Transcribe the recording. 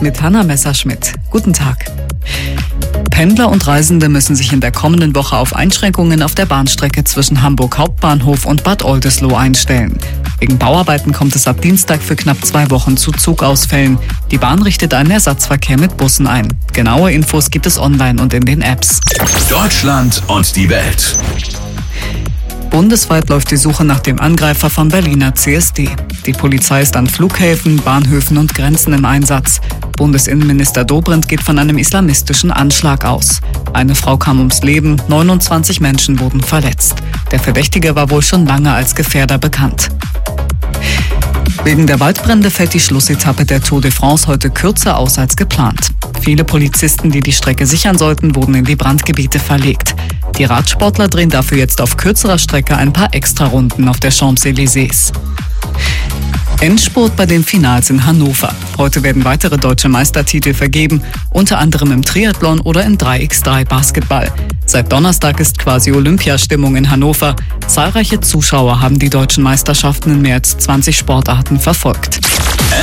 mit Hanna Messerschmidt. Guten Tag. Pendler und Reisende müssen sich in der kommenden Woche auf Einschränkungen auf der Bahnstrecke zwischen Hamburg Hauptbahnhof und Bad Oldesloe einstellen. Wegen Bauarbeiten kommt es ab Dienstag für knapp 2 Wochen zu Zugausfällen. Die Bahn richtet einen Ersatzverkehr mit Bussen ein. Genaue Infos gibt es online und in den Apps. Deutschland und die Welt. Bundesweit läuft die Suche nach dem Angreifer vom Berliner CSD. Die Polizei ist an Flughäfen, Bahnhöfen und Grenzen im Einsatz. Bundesinnenminister Dobrindt geht von einem islamistischen Anschlag aus. Eine Frau kam ums Leben, 29 Menschen wurden verletzt. Der Verdächtige war wohl schon lange als Gefährder bekannt. Wegen der Waldbrände fällt die Schlussetappe der Tour de France heute kürzer aus als geplant. Viele Polizisten, die die Strecke sichern sollten, wurden in die Brandgebiete verlegt. Die Radsportler drehen dafür jetzt auf kürzerer Strecke ein paar Extrarunden auf der Champs-Élysées. Endspurt bei den Finals in Hannover. Heute werden weitere deutsche Meistertitel vergeben, unter anderem im Triathlon oder im 3x3 Basketball. Seit Donnerstag ist quasi Olympiastimmung in Hannover. Zahlreiche Zuschauer haben die deutschen Meisterschaften in mehr als 20 Sportarten verfolgt.